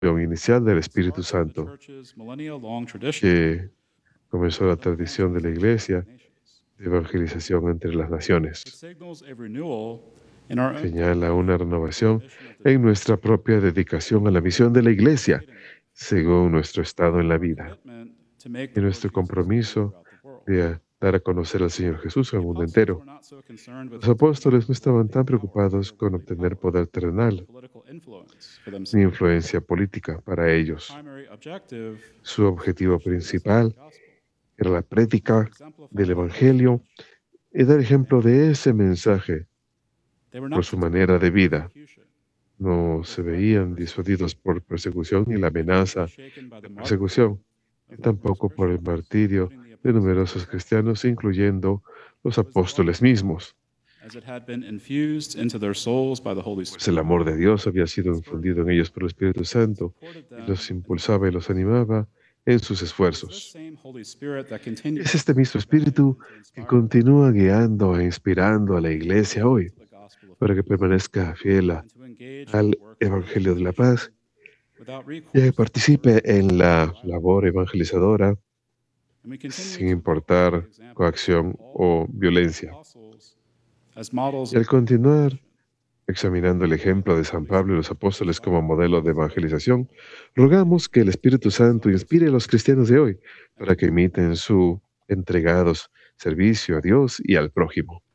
inicial del Espíritu Santo, que comenzó la tradición de la Iglesia de evangelización entre las naciones. Señala una renovación en nuestra propia dedicación a la misión de la Iglesia, según nuestro estado en la vida, y nuestro compromiso de dar a conocer al Señor Jesús al mundo entero. Los apóstoles no estaban tan preocupados con obtener poder terrenal ni influencia política para ellos. Su objetivo principal era la prédica del Evangelio y dar ejemplo de ese mensaje por su manera de vida. No se veían disuadidos por persecución ni la amenaza de persecución, y tampoco por el martirio de numerosos cristianos, incluyendo los apóstoles mismos, pues el amor de Dios había sido infundido en ellos por el Espíritu Santo y los impulsaba y los animaba en sus esfuerzos. Es este mismo Espíritu que continúa guiando e inspirando a la Iglesia hoy para que permanezca fiel al Evangelio de la paz y que participe en la labor evangelizadora sin importar coacción o violencia. Y al continuar examinando el ejemplo de San Pablo y los apóstoles como modelo de evangelización, rogamos que el Espíritu Santo inspire a los cristianos de hoy para que imiten su entregados servicio a Dios y al prójimo.